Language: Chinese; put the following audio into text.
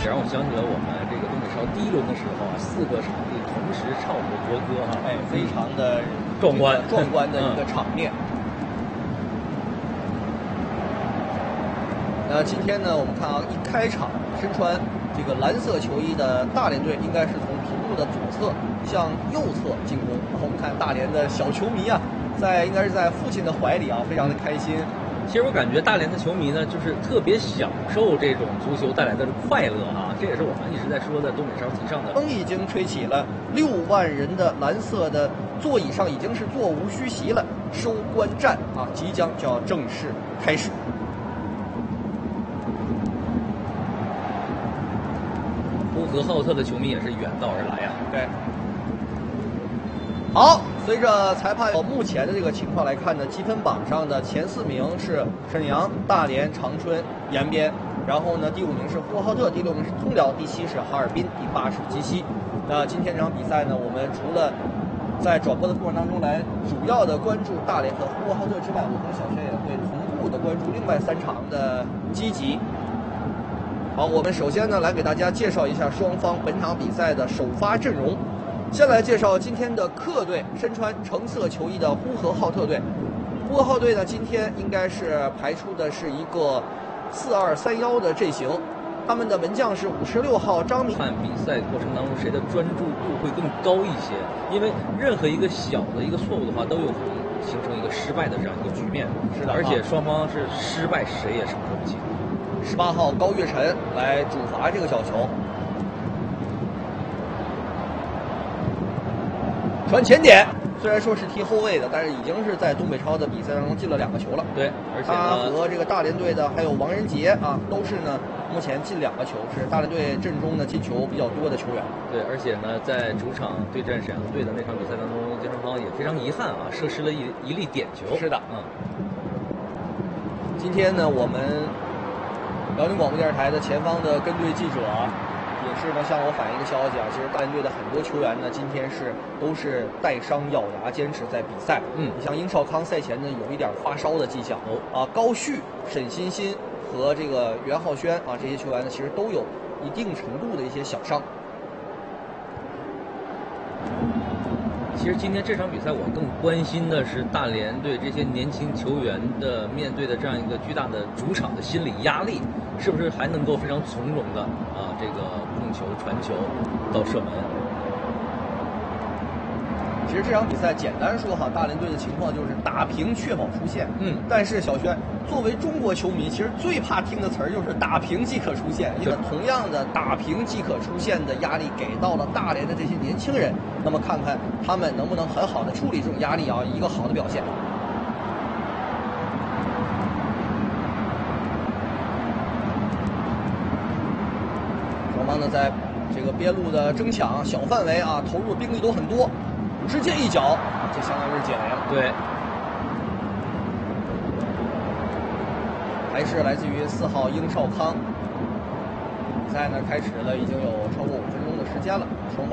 也让我想起了我们这个东北超第一轮的时候啊，4个场地同时唱我们的国歌哈， 非常的壮观的一个场面。那今天呢，我们看啊，一开场身穿这个蓝色球衣的大连队，应该是从屏幕的左侧向右侧进攻。然后我们看大连的小球迷啊，应该是在父亲的怀里啊，非常的开心。 其实我感觉大连的球迷呢，就是特别享受这种足球带来的快乐啊，这也是我们一直在说的东北超提倡的。 风已经吹起了，6万人的蓝色的座椅上已经是座无虚席了，收官战啊，即将就要正式开始。 呼和浩特的球迷也是远道而来啊。 对。好，随着裁判目前的这个情况来看呢，积分榜上的前4名是沈阳、大连、长春、延边，然后呢，第5名是呼和浩特，第6名是通辽，第7是哈尔滨，第8是鸡西。那今天这场比赛呢，我们除了在转播的过程当中来主要的关注大连和呼和浩特之外，我和小轩也会同步的关注另外3场的积极。好，我们首先呢来给大家介绍一下双方本场比赛的首发阵容。先来介绍今天的客队，身穿橙色球衣的呼和浩特队。呼和浩特队呢，今天应该是排出的是一个4231的阵型，他们的门将是56号张明。 看比赛过程当中谁的专注度会更高一些，因为任何一个小的一个错误的话，都有可能形成一个失败的这样一个局面。 是的， 而且双方是失败谁也承受不起。 18号高月晨来主罚这个角球。传前点，虽然说是踢后卫的，但是已经是在东北超的比赛当中进了2个球了。 对，而且他和这个大连队的还有王仁杰啊，都是呢目前进2个球，是大连队阵中呢进球比较多的球员。 对，而且呢，在主场对战沈阳队的那场比赛当中，金双方也非常遗憾啊，射失了一粒点球。 是的，今天呢，我们辽宁广播电视台的前方的跟队记者也是呢向我反映一个消息啊，其实大连队的很多球员呢，今天都是带伤咬牙坚持在比赛。你像殷少康赛前呢有一点发烧的迹象高旭、沈欣欣和这个袁浩轩啊这些球员呢，其实都有一定程度的一些小伤。 其实今天这场比赛，我更关心的是大连队这些年轻球员的面对的这样一个巨大的主场的心理压力，是不是还能够非常从容的这个控球、传球到射门？ 其实这场比赛简单说哈，大连队的情况就是打平确保出线。但是小轩作为中国球迷，其实最怕听的词儿就是打平即可出线。因为同样的打平即可出线的压力给到了大连的这些年轻人，那么看看他们能不能很好的处理这种压力啊，一个好的表现。双方呢在这个边路的争抢小范围啊，投入兵力都很多。直接一脚，这相当于是解围了。 对， 还是来自于4号殷少康。比赛呢开始了，已经有超过5分钟的时间了。双方